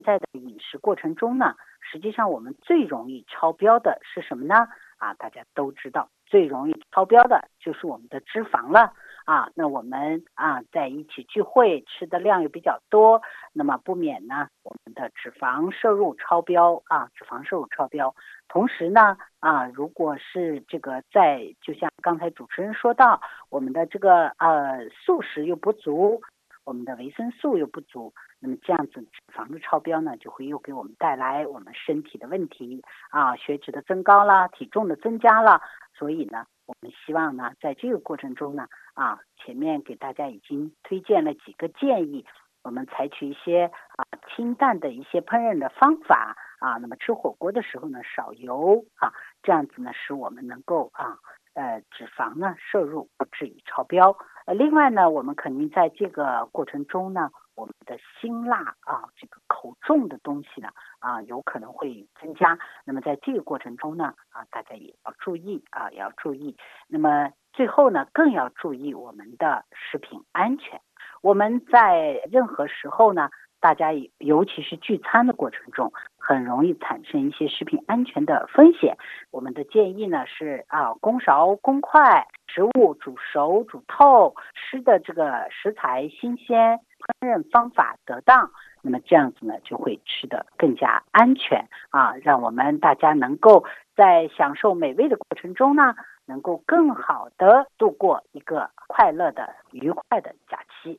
在的饮食过程中呢，实际上我们最容易超标的是什么呢？大家都知道，最容易超标的就是我们的脂肪了。那我们在一起聚会吃的量又比较多，那么不免呢我们的脂肪摄入超标。同时呢如果是这个就像刚才主持人说到，我们的这个素食又不足，我们的维生素又不足，那么这样子脂肪的超标呢，就会又给我们带来我们身体的问题血脂的增高啦，体重的增加了。所以呢，我们希望呢，在这个过程中呢，前面给大家已经推荐了几个建议，我们采取一些清淡的一些烹饪的方法那么吃火锅的时候呢，少油这样子呢，使我们能够脂肪呢摄入不至于超标。另外呢，我们肯定在这个过程中呢，我们的辛辣这个口重的东西呢有可能会增加。那么在这个过程中呢大家也要注意那么最后呢，更要注意我们的食品安全。我们在任何时候呢，大家尤其是聚餐的过程中，很容易产生一些食品安全的风险。我们的建议呢是公勺公筷，食物煮熟煮透，吃的这个食材新鲜，烹饪方法得当，那么这样子呢就会吃得更加安全让我们大家能够在享受美味的过程中呢，能够更好的度过一个快乐的愉快的假期。